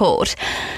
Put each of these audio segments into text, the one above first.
Court.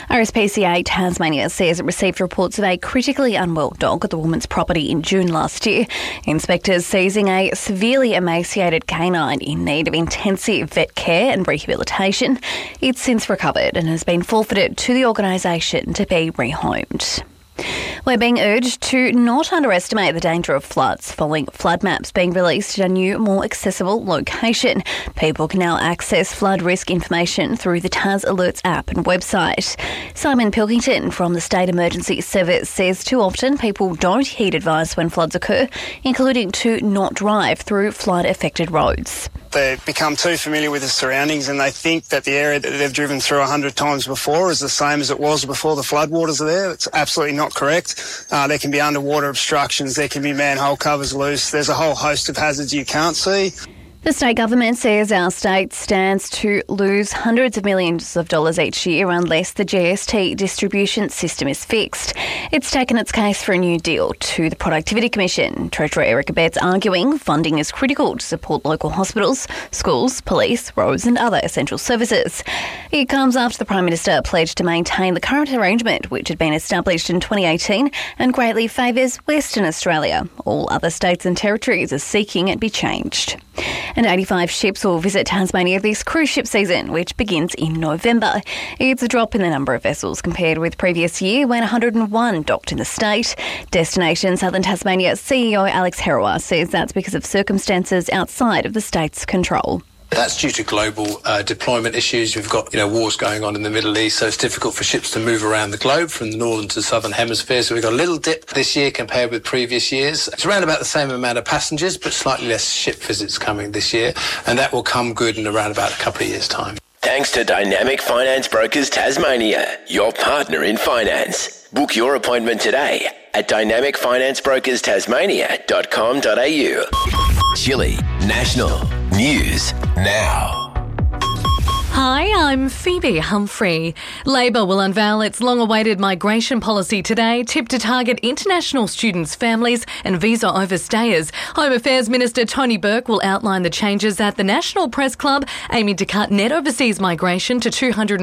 RSPCA Tasmania says it received reports of a critically unwell dog at the woman's property in June last year. Inspectors seizing a severely emaciated canine in need of intensive vet care and rehabilitation. It's since recovered and has been forfeited to the organisation to be rehomed. We're being urged to not underestimate the danger of floods following flood maps being released at a new, more accessible location. People can now access flood risk information through the Tas Alerts app and website. Simon Pilkington from the State Emergency Service says too often people don't heed advice when floods occur, including to not drive through flood-affected roads. They become too familiar with the surroundings and they think that the area that they've driven through 100 times before is the same as it was before the floodwaters are there. It's absolutely not correct. There can be underwater obstructions, there can be manhole covers loose, there's a whole host of hazards you can't see. The state government says our state stands to lose hundreds of millions of dollars each year unless the GST distribution system is fixed. It's taken its case for a new deal to the Productivity Commission. Treasurer Eric Abetz arguing funding is critical to support local hospitals, schools, police, roads and other essential services. It comes after the Prime Minister pledged to maintain the current arrangement, which had been established in 2018 and greatly favours Western Australia. All other states and territories are seeking it be changed. And 85 ships will visit Tasmania this cruise ship season, which begins in November. It's a drop in the number of vessels compared with previous year when 101 docked in the state. Destination Southern Tasmania CEO Alex Herawa says that's because of circumstances outside of the state's control. That's due to global deployment issues. We've got, wars going on in the Middle East, so it's difficult for ships to move around the globe from the northern to southern hemisphere. So we've got a little dip this year compared with previous years. It's around about the same amount of passengers, but slightly less ship visits coming this year, and that will come good in around about a couple of years' time. Thanks to Dynamic Finance Brokers Tasmania, your partner in finance. Book your appointment today at dynamicfinanceBrokersTasmania.com.au. Chile National News Now. Hi, I'm Phoebe Humphrey. Labor will unveil its long-awaited migration policy today, tipped to target international students, families and visa overstayers. Home Affairs Minister Tony Burke will outline the changes at the National Press Club, aiming to cut net overseas migration to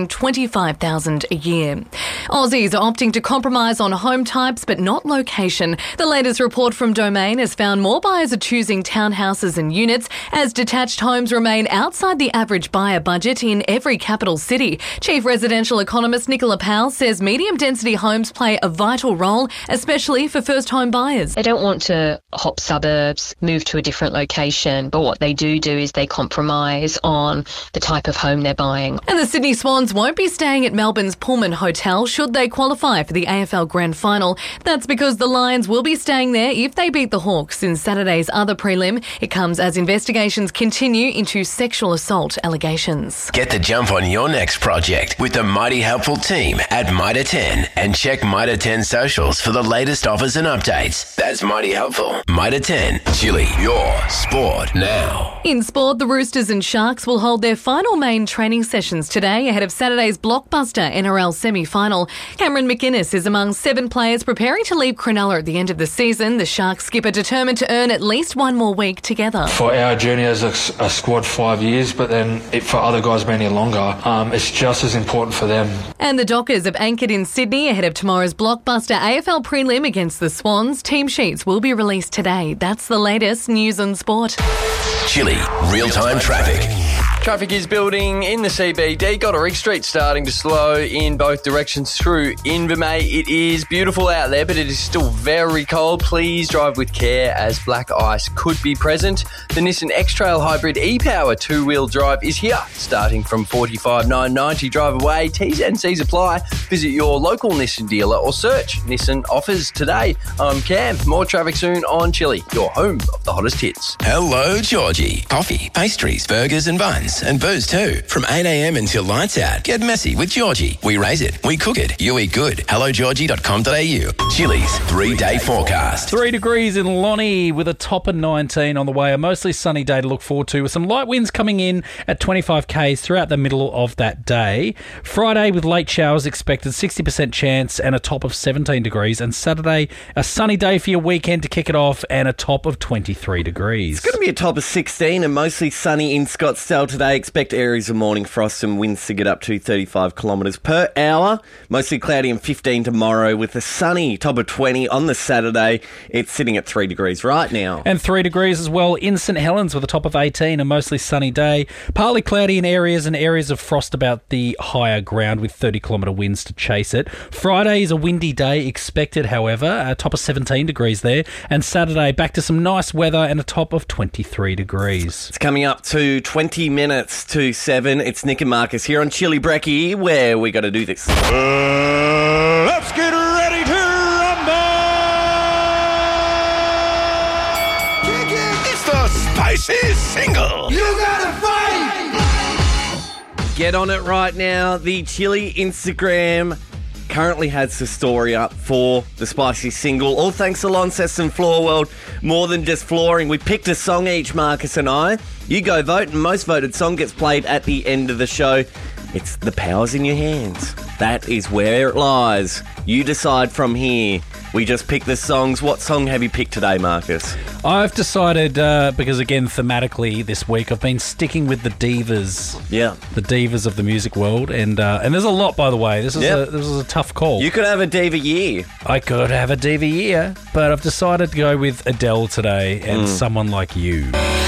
$225,000 a year. Aussies are opting to compromise on home types but not location. The latest report from Domain has found more buyers are choosing townhouses and units as detached homes remain outside the average buyer budget in every capital city. Chief residential economist Nicola Powell says medium-density homes play a vital role, especially for first-home buyers. They don't want to hop suburbs, move to a different location, but what they do is they compromise on the type of home they're buying. And the Sydney Swans won't be staying at Melbourne's Pullman Hotel should they qualify for the AFL Grand Final. That's because the Lions will be staying there if they beat the Hawks in Saturday's other prelim. It comes as investigations continue into sexual assault allegations. Get the jump on your next project with the Mighty Helpful team at Mitre 10 and check Mitre 10 socials for the latest offers and updates. That's Mighty Helpful. Mitre 10, Chile, your sport now. In sport, the Roosters and Sharks will hold their final main training sessions today ahead of Saturday's blockbuster NRL semi-final. Cameron McInnes is among 7 players preparing to leave Cronulla at the end of the season. The Sharks skipper determined to earn at least one more week together. For our journey as a squad, 5 years, but then for other guys being here longer, it's just as important for them. And the Dockers have anchored in Sydney ahead of tomorrow's blockbuster AFL prelim against the Swans. Team sheets will be released today. That's the latest news on sport. Chile, real-time traffic. Traffic is building in the CBD. Goderich Street starting to slow in both directions through Invermay. It is beautiful out there, but it is still very cold. Please drive with care as black ice could be present. The Nissan X-Trail Hybrid e-Power 2-wheel drive is here, starting from $45,990. Drive away. T's and C's apply. Visit your local Nissan dealer or search Nissan offers today. I'm Cam. More traffic soon on Chile, your home of the hottest hits. Hello, Georgie. Coffee, pastries, burgers and buns. And booze too. From 8 a.m. until lights out. Get messy with Georgie. We raise it. We cook it. You eat good. HelloGeorgie.com.au. Chile's 3-day forecast. 3 degrees in Lonnie with a top of 19 on the way. A mostly sunny day to look forward to with some light winds coming in at 25 k's throughout the middle of that day. Friday with late showers expected, 60% chance and a top of 17 degrees. And Saturday, a sunny day for your weekend to kick it off and a top of 23 degrees. It's going to be a top of 16 and mostly sunny in Scottsdale to today. Expect areas of morning frost and winds to get up to 35 kilometres per hour. Mostly cloudy and 15 tomorrow with a sunny top of 20 on the Saturday. It's sitting at 3 degrees right now. And 3 degrees as well in St Helens with a top of 18, a mostly sunny day. Partly cloudy in areas and areas of frost about the higher ground with 30-kilometre winds to chase it. Friday is a windy day expected, however, a top of 17 degrees there. And Saturday back to some nice weather and a top of 23 degrees. It's coming up to 20 minutes to 7. It's Nick and Marcus here on Chili Brekkie, where we got to do this. Let's get ready to rumble! It's the Spicy Single. You gotta fight! Get on it right now. The Chili Instagram currently has the story up for the Spicy Single. All thanks to Launceston Floor World. More than just flooring. We picked a song each, Marcus and I. You go vote, and most voted song gets played at the end of the show. It's the power's in your hands. That is where it lies. You decide from here. We just pick the songs. What song have you picked today, Marcus? I've decided, because again, thematically this week, I've been sticking with the divas. Yeah. The divas of the music world. And there's a lot, by the way. This is a tough call. You could have a diva year. I could have a diva year, but I've decided to go with Adele today and Someone Like You.